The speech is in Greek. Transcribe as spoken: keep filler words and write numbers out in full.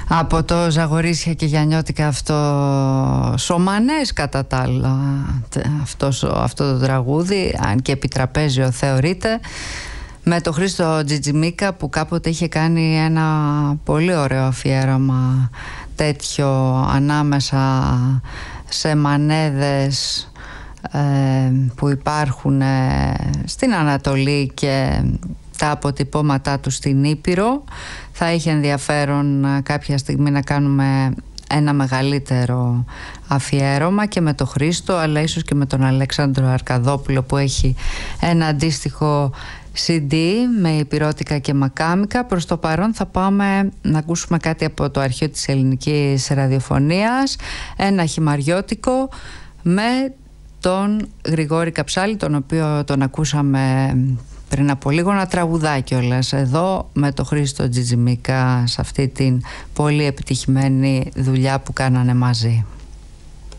Από το Ζαγορίσια και Γιαννιώτικα, αυτό Σομανές κατά τα άλλα, αυτός, αυτό το τραγούδι, αν και επιτραπέζιο θεωρείται, με το Χρήστο Τζιτζιμίκα, που κάποτε είχε κάνει ένα πολύ ωραίο αφιέρωμα τέτοιο ανάμεσα σε μανέδες ε, που υπάρχουν ε, στην Ανατολή και τα αποτυπώματά του στην Ήπειρο. Θα είχε ενδιαφέρον κάποια στιγμή να κάνουμε ένα μεγαλύτερο αφιέρωμα και με τον Χρήστο, αλλά ίσως και με τον Αλέξανδρο Αρκαδόπουλο, που έχει ένα αντίστοιχο σι ντι με υπηρώτικα και μακάμικα. Προς το παρόν θα πάμε να ακούσουμε κάτι από το αρχείο της ελληνικής ραδιοφωνίας, ένα χυμαριώτικο με τον Γρηγόρη Καψάλη, τον οποίο τον ακούσαμε πριν από λίγο να τραγουδάει κιόλας εδώ με το Χρήστο Τζιτζιμίκα σε αυτή την πολύ επιτυχημένη δουλειά που κάνανε μαζί.